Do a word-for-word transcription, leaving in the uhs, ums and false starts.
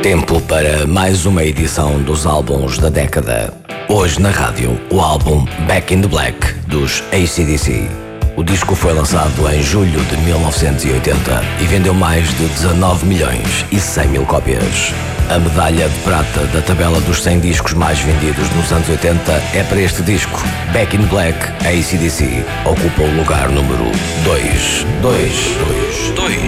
Tempo para mais uma edição dos álbuns da década. Hoje na rádio, o álbum Back in the Black dos A C D C. O disco foi lançado em julho de mil novecentos e oitenta e vendeu mais de dezanove milhões e cem mil cópias. A medalha de prata da tabela dos cem discos mais vendidos nos anos oitenta é para este disco. Back in Black, A C D C, ocupa o lugar número dois. dois. dois. dois.